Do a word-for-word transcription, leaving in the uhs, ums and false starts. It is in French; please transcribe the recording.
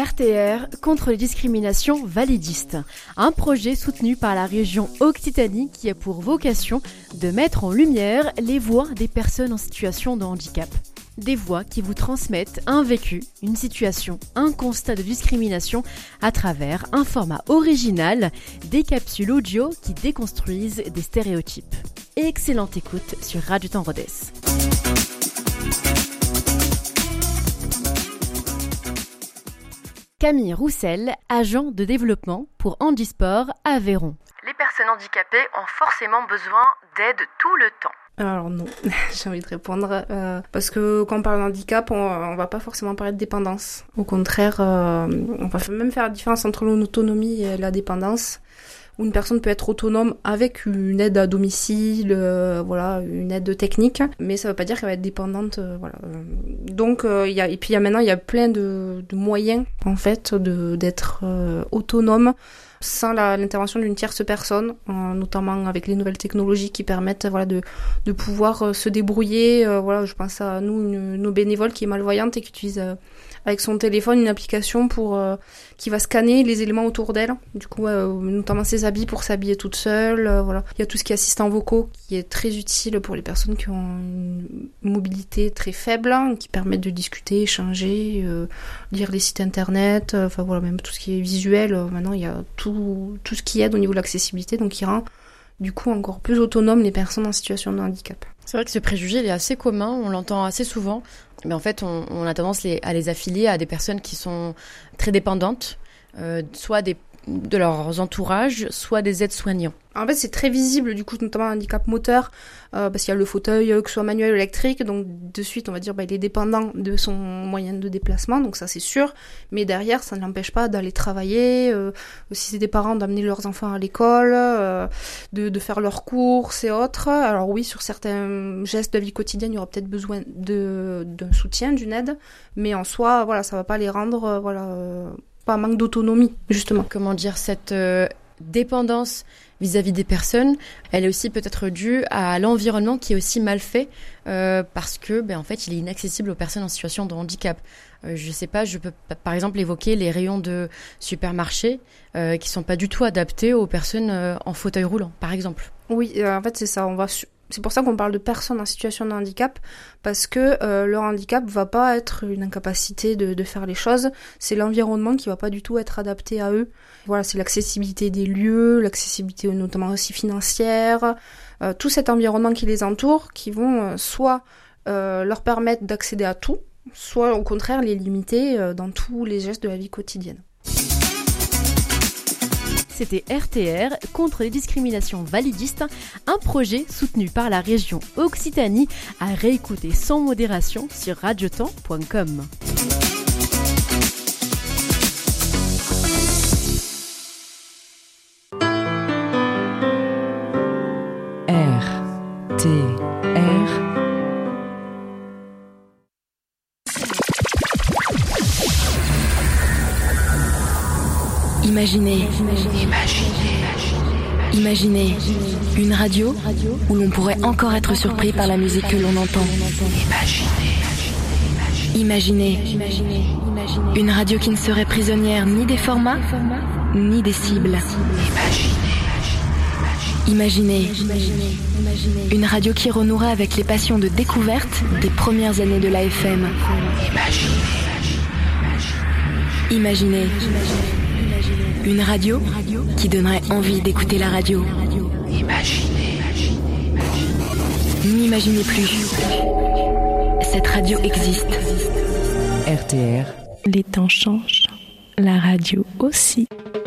R T R contre les discriminations validistes, un projet soutenu par la région Occitanie qui a pour vocation de mettre en lumière les voix des personnes en situation de handicap. Des voix qui vous transmettent un vécu, une situation, un constat de discrimination à travers un format original, des capsules audio qui déconstruisent des stéréotypes. Excellente écoute sur Radio Temps Rodez. Camille Roussel, agent de développement pour Handisport à Aveyron. Les personnes handicapées ont forcément besoin d'aide tout le temps. Alors non, j'ai envie de répondre, euh, parce que quand on parle d'handicap, on, on va pas forcément parler de dépendance. Au contraire, euh, on va même faire la différence entre l'autonomie et la dépendance, où une personne peut être autonome avec une aide à domicile, euh, voilà, une aide technique, mais ça veut pas dire qu'elle va être dépendante, euh, voilà. Donc, euh, il y a, et puis il y a maintenant, il y a plein de, de moyens, en fait, de, d'être euh, autonome, sans la, l'intervention d'une tierce personne, euh, notamment avec les nouvelles technologies qui permettent voilà, de, de pouvoir euh, se débrouiller. Euh, voilà, je pense à nous, une, nos bénévoles qui est malvoyante et qui utilise euh, avec son téléphone une application pour euh, qui va scanner les éléments autour d'elle, du coup euh, notamment ses habits pour s'habiller toute seule. Euh, voilà. Il y a tout ce qui est assistant vocaux qui est très utile pour les personnes qui ont une mobilité très faible, hein, qui permettent de discuter, échanger, euh, lire les sites internet, euh, enfin voilà, même tout ce qui est visuel. Euh, maintenant, il y a tout tout ce qui aide au niveau de l'accessibilité, donc qui rend du coup encore plus autonome les personnes en situation de handicap. C'est vrai que ce préjugé il est assez commun, on l'entend assez souvent, mais en fait on, on a tendance les, à les affilier à des personnes qui sont très dépendantes, euh, soit des, de leurs entourages, soit des aides-soignants. En fait, c'est très visible, du coup, notamment un handicap moteur, euh, parce qu'il y a le fauteuil, que ce soit manuel ou électrique, donc de suite, on va dire, bah, il est dépendant de son moyen de déplacement, donc ça, c'est sûr, mais derrière, ça ne l'empêche pas d'aller travailler, euh, si c'est des parents, d'amener leurs enfants à l'école, euh, de, de faire leurs courses et autres. Alors oui, sur certains gestes de la vie quotidienne, il y aura peut-être besoin de, d'un soutien, d'une aide, mais en soi, voilà, ça va pas les rendre, euh, voilà, euh, pas un manque d'autonomie, justement. Comment dire, cette euh, dépendance vis-à-vis des personnes, elle est aussi peut-être due à l'environnement qui est aussi mal fait euh, parce que, ben, en fait, il est inaccessible aux personnes en situation de handicap. Euh, je sais pas, je peux par exemple évoquer les rayons de supermarché euh, qui sont pas du tout adaptés aux personnes euh, en fauteuil roulant, par exemple. Oui, euh, en fait, c'est ça. On va su- C'est pour ça qu'on parle de personnes en situation de handicap, parce que euh, leur handicap va pas être une incapacité de, de faire les choses, c'est l'environnement qui va pas du tout être adapté à eux. Voilà, c'est l'accessibilité des lieux, l'accessibilité notamment aussi financière, euh, tout cet environnement qui les entoure, qui vont euh, soit euh, leur permettre d'accéder à tout, soit au contraire les limiter euh, dans tous les gestes de la vie quotidienne. C'était R T R contre les discriminations validistes, un projet soutenu par la région Occitanie à réécouter sans modération sur radiotemps point com. R T R Imaginez, imaginez, imaginez une radio où l'on pourrait encore être surpris par la musique que l'on entend. Imaginez, une radio qui ne serait prisonnière ni des formats, ni des cibles. Imaginez, une radio qui renouerait avec les passions de découverte des premières années de l'A F M. Imaginez, une radio qui donnerait envie d'écouter la radio. N'imaginez plus. Cette radio existe. R T R. Les temps changent, la radio aussi.